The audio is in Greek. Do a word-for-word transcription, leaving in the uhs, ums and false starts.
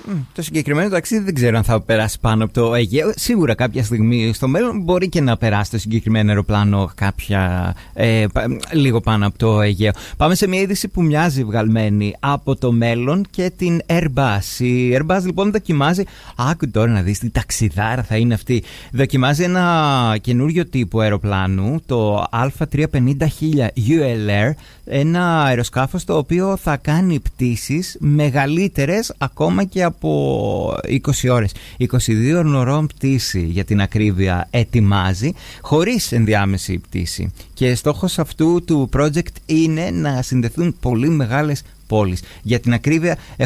Το συγκεκριμένο ταξίδι δεν ξέρω αν θα περάσει πάνω από το Αιγαίο. Σίγουρα κάποια στιγμή στο μέλλον μπορεί και να περάσει το συγκεκριμένο αεροπλάνο κάποια, ε, λίγο πάνω από το Αιγαίο. Πάμε σε μια είδηση που μοιάζει βγαλμένη από το μέλλον και την Airbus. Η Airbus λοιπόν δοκιμάζει, άκου τώρα να δεις τι ταξιδάρα θα είναι αυτή. Δοκιμάζει ένα καινούριο τύπο αεροπλάνου, το Α τριακόσια πενήντα χίλια γιου ελ αρ, ένα αεροσκάφος το οποίο θα κάνει πτήσεις μεγαλύτερες ακόμα και από είκοσι ώρες. είκοσι δύο ωρών πτήση για την ακρίβεια ετοιμάζει, χωρίς ενδιάμεση πτήση. Και στόχος αυτού του project είναι να συνδεθούν πολύ μεγάλες πόλεις. Για την ακρίβεια